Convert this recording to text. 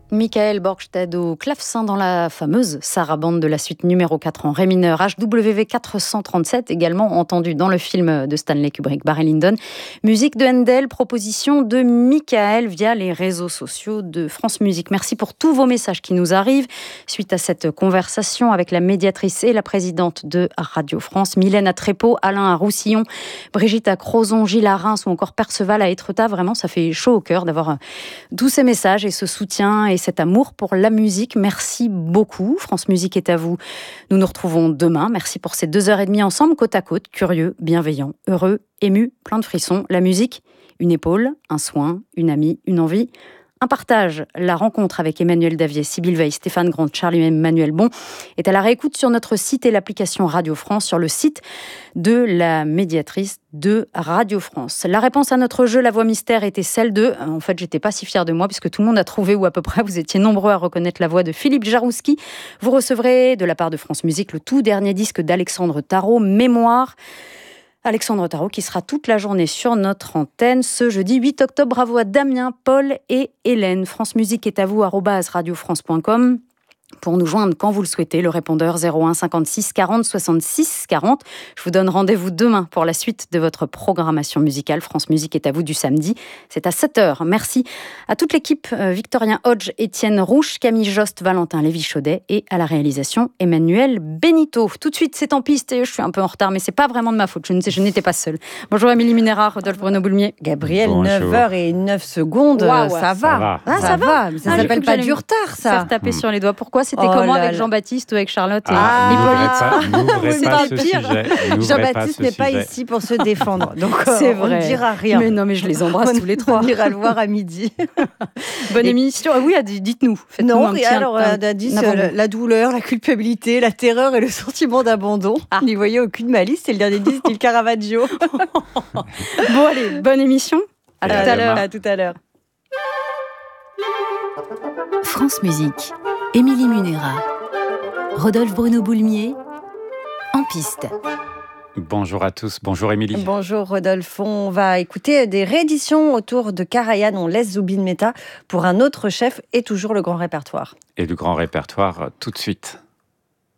Michael Borgstedt au clavecin dans la fameuse sarabande de la suite numéro 4 en ré mineur, HWV 437, également entendu dans le film de Stanley Kubrick, Barry Lyndon. Musique de Handel, proposition de Michael via les réseaux sociaux de France Musique. Merci pour tous vos messages qui nous arrivent suite à cette conversation avec la médiatrice et la présidente de Radio France, Mylène à Trépeau, Alain à Roussillon, Brigitte à Crozon, Gilles à Reims ou encore Perceval à Étretat. Vraiment, ça fait chaud au cœur d'avoir tous ces messages et ce soutien et cet amour pour la musique. Merci beaucoup. France Musique est à vous. Nous nous retrouvons demain. Merci pour ces 2h30 ensemble, côte à côte, curieux, bienveillant, heureux, ému, plein de frissons. La musique, une épaule, un soin, une amie, une envie, un partage. La rencontre avec Emmanuel Davier, Sybille Veil, Stéphane Grand, Charlie Emmanuel Bon est à la réécoute sur notre site et l'application Radio France, sur le site de la médiatrice de Radio France. La réponse à notre jeu, la voix mystère, était celle de... En fait, j'étais pas si fière de moi puisque tout le monde a trouvé, ou à peu près, vous étiez nombreux à reconnaître la voix de Philippe Jarouski. Vous recevrez de la part de France Musique le tout dernier disque d'Alexandre Tarot, Mémoire. Alexandre Tarot qui sera toute la journée sur notre antenne ce jeudi 8 octobre. Bravo à Damien, Paul et Hélène. France Musique est à vous, @radiofrance.com. Pour nous joindre quand vous le souhaitez, le répondeur 01 56 40 66 40. Je vous donne rendez-vous demain pour la suite de votre programmation musicale. France Musique est à vous du samedi. C'est à 7h. Merci à toute l'équipe, Victorien Hodge, Étienne Rouche, Camille Jost, Valentin Lévy-Chaudet et à la réalisation Emmanuel Benito. Tout de suite, c'est en piste et je suis un peu en retard, mais c'est pas vraiment de ma faute. Je n'étais pas seule. Bonjour Émilie Munera, Rodolphe Bruno-Boulmier. Gabriel, Bonjour. 9h09. Wow, ça va. Ah, ça va. Mais ça s'appelle pas du retard, ça. Faire taper sur les doigts. Pourquoi? C'était comment avec Jean-Baptiste ou avec Charlotte et N'ouvrez pas ce sujet. Jean-Baptiste n'est pas ici pour se défendre, donc c'est on vrai. ne dira rien. Mais non, mais je les embrasse tous les trois. On ira le voir à midi. Bonne émission. Ah oui, dites-nous. Faites-nous Non, un petit alors d'indice, la douleur, la culpabilité, la terreur et le sentiment d'abandon. N'y voyez aucune malice, c'est le dernier disque du Caravaggio. Bon allez, bonne émission. À tout à l'heure. À tout à l'heure. France Musique, Émilie Munera, Rodolphe Bruno-Boulmier, en piste. Bonjour à tous, bonjour Émilie. Bonjour Rodolphe, on va écouter des rééditions autour de Karajan, on laisse Zubin Mehta pour un autre chef et toujours le grand répertoire. Et le grand répertoire tout de suite.